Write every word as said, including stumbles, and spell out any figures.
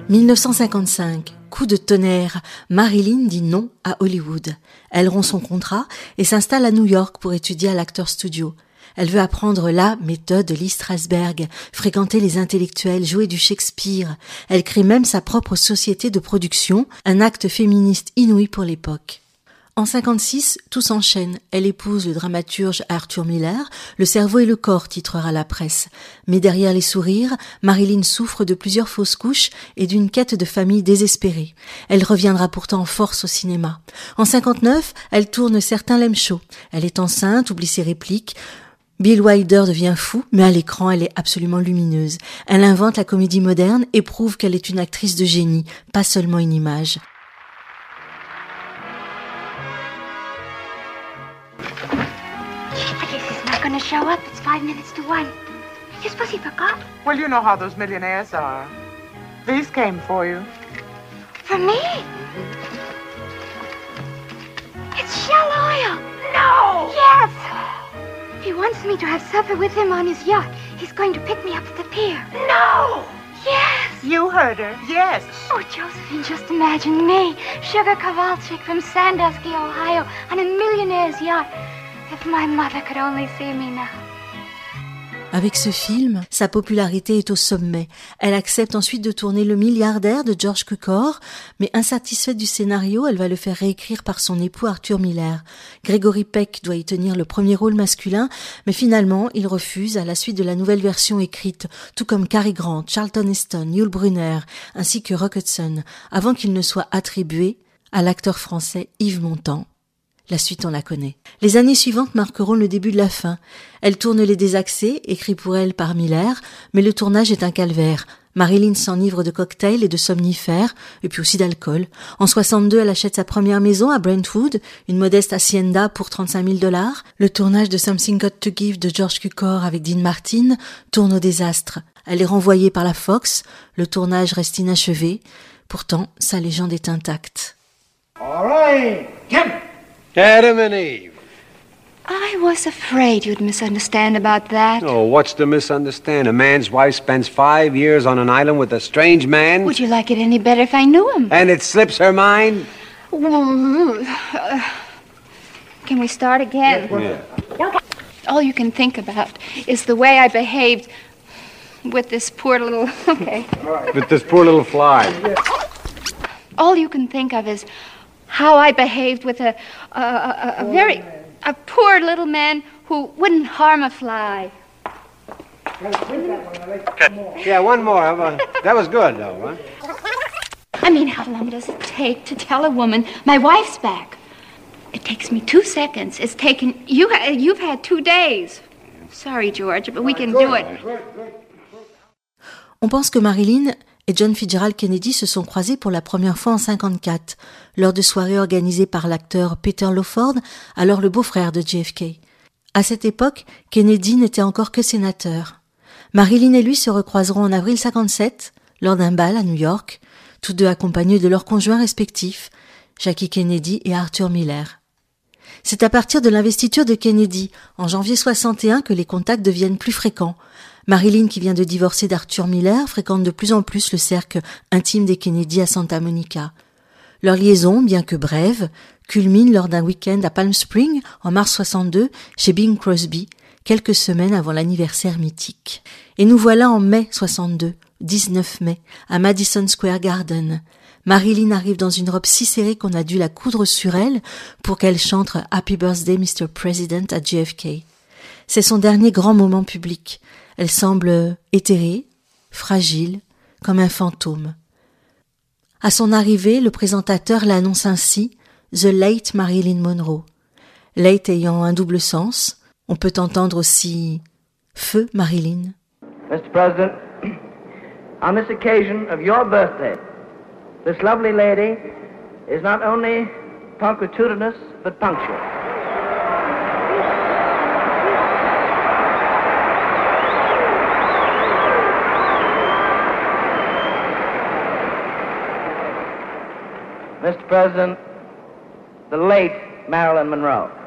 dix-neuf cent cinquante-cinq, coup de tonnerre, Marilyn dit non à Hollywood. Elle rompt son contrat et s'installe à New York pour étudier à l'Actors Studio. Elle veut apprendre la méthode de Lee Strasberg, fréquenter les intellectuels, jouer du Shakespeare. Elle crée même sa propre société de production, un acte féministe inouï pour l'époque. En cinquante-six, tout s'enchaîne. Elle épouse le dramaturge Arthur Miller, Le cerveau et le corps titrera la presse. Mais derrière les sourires, Marilyn souffre de plusieurs fausses couches et d'une quête de famille désespérée. Elle reviendra pourtant en force au cinéma. En cinquante-neuf, elle tourne Certains l'aiment chaud. Elle est enceinte, oublie ses répliques. Bill Wilder devient fou, mais à l'écran, elle est absolument lumineuse. Elle invente la comédie moderne et prouve qu'elle est une actrice de génie, pas seulement une image. Going to show up. It's five minutes to one. You suppose he forgot? Well, you know how those millionaires are. These came for you. For me? It's Shell Oil. No! Yes! He wants me to have supper with him on his yacht. He's going to pick me up at the pier. No! Yes! You heard her. Yes. Oh, Josephine, just imagine me, Sugar Kowalczyk from Sandusky, Ohio, on a millionaire's yacht. If my mother could only see me now. Avec ce film, sa popularité est au sommet. Elle accepte ensuite de tourner Le milliardaire de George Cukor, mais insatisfaite du scénario, elle va le faire réécrire par son époux Arthur Miller. Gregory Peck doit y tenir le premier rôle masculin, mais finalement, il refuse à la suite de la nouvelle version écrite, tout comme Cary Grant, Charlton Heston, Yul Brynner, ainsi que Rock Hudson, avant qu'il ne soit attribué à l'acteur français Yves Montand. La suite, on la connaît. Les années suivantes marqueront le début de la fin. Elle tourne Les Désaxés, écrit pour elle par Miller, mais le tournage est un calvaire. Marilyn s'enivre de cocktails et de somnifères, et puis aussi d'alcool. En soixante-deux, elle achète sa première maison à Brentwood, une modeste hacienda pour trente-cinq mille dollars. Le tournage de Something Got to Give de George Cukor avec Dean Martin tourne au désastre. Elle est renvoyée par la Fox, le tournage reste inachevé. Pourtant, sa légende est intacte. All right, Kim. Adam and Eve. I was afraid you'd misunderstand about that. Oh, what's to misunderstand? A man's wife spends five years on an island with a strange man. Would you like it any better if I knew him? And it slips her mind? Uh, can we start again? Yeah. All you can think about is the way I behaved with this poor little... Okay. With this poor little fly. All you can think of is how I behaved with a, a, a, a very, a poor little man who wouldn't harm a fly. Yeah, one more. That was good, though, huh? I mean, how long does it take to tell a woman, my wife's back? It takes me two seconds. It's taken, you, you've had two days. Sorry, George, but we can do it. On pense que Marilyn et John Fitzgerald Kennedy se sont croisés pour la première fois en cinquante-quatre, lors de soirées organisées par l'acteur Peter Lawford, alors le beau-frère de J F K. À cette époque, Kennedy n'était encore que sénateur. Marilyn et lui se recroiseront en avril cinquante-sept, lors d'un bal à New York, tous deux accompagnés de leurs conjoints respectifs, Jackie Kennedy et Arthur Miller. C'est à partir de l'investiture de Kennedy, en janvier soixante et un, que les contacts deviennent plus fréquents. Marilyn, qui vient de divorcer d'Arthur Miller, fréquente de plus en plus le cercle intime des Kennedy à Santa Monica. Leur liaison, bien que brève, culmine lors d'un week-end à Palm Springs en mars soixante-deux chez Bing Crosby, quelques semaines avant l'anniversaire mythique. Et nous voilà en mai soixante-deux, dix-neuf mai, à Madison Square Garden. Marilyn arrive dans une robe si serrée qu'on a dû la coudre sur elle pour qu'elle chante « Happy Birthday, Mister President » à J F K. C'est son dernier grand moment public. Elle semble éthérée, fragile, comme un fantôme. À son arrivée, le présentateur l'annonce ainsi, « The Late Marilyn Monroe ». Late ayant un double sens, on peut entendre aussi « Feu Marilyn ». Mister President, on this occasion of your birthday, this lovely lady is not only punctilious but punctual. Mister President, the late Marilyn Monroe.